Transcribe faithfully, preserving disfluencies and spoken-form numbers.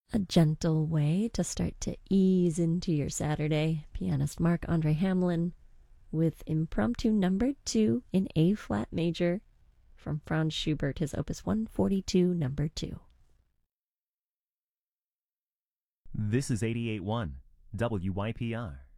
A gentle way to start to ease into your Saturday. Pianist Marc-Andre Hamelin with Impromptu Number two in A-flat major from Franz Schubert, his Opus one forty-two, Number two. This is eighty-eight point one W Y P R.